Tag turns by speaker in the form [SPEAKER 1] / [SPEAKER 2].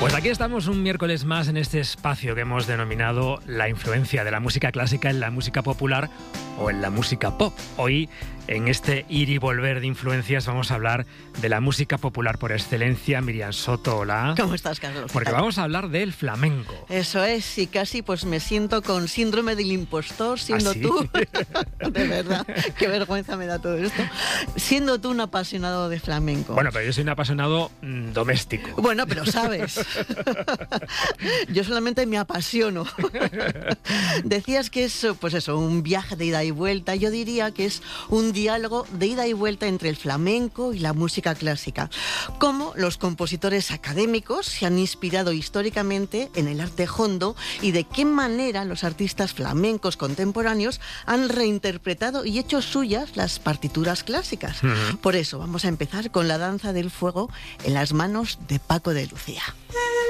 [SPEAKER 1] Pues aquí estamos un miércoles más en este espacio que hemos denominado la influencia de la música clásica en la música popular o en la música pop. Hoy, en este ir y volver de influencias, vamos a hablar de la música popular por excelencia. Miriam Soto, hola.
[SPEAKER 2] ¿Cómo estás, Carlos?
[SPEAKER 1] Porque vamos a hablar del flamenco.
[SPEAKER 2] Eso es, y casi pues me siento con síndrome del impostor, siendo
[SPEAKER 1] ¿Ah, sí?
[SPEAKER 2] tú, de verdad, qué vergüenza me da todo esto, siendo tú un apasionado de flamenco.
[SPEAKER 1] Bueno, pero yo soy un apasionado doméstico.
[SPEAKER 2] Bueno, pero sabes, yo solamente me apasiono. Decías que es, pues eso, un viaje de ida y vuelta. Yo diría que es un diálogo de ida y vuelta entre el flamenco y la música clásica. Cómo los compositores académicos se han inspirado históricamente en el arte hondo y de qué manera los artistas flamencos contemporáneos han reinterpretado y hecho suyas las partituras clásicas. Por eso vamos a empezar con la danza del fuego en las manos de Paco de Lucía.